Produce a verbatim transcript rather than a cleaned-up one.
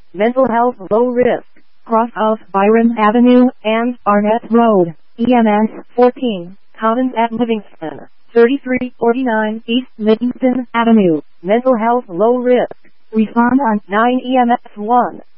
Mental health low risk. Cross of Byron Avenue and Arnett Road. E M S fourteen. Commons at Livingston. thirty-three forty-nine East Livingston Avenue. Mental health low risk. Respond on nine E M S one.